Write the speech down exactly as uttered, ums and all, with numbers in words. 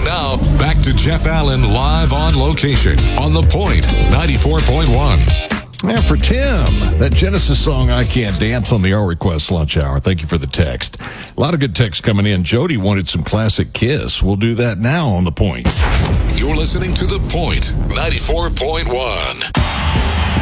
Now, back to Jeff Allen live on location on The Point, ninety-four point one. Yeah, for Tim, that Genesis song, I Can't Dance, on the Our Request lunch hour. Thank you for the text. A lot of good texts coming in. Jody wanted some classic Kiss. We'll do that now on The Point. You're listening to The Point, ninety-four point one.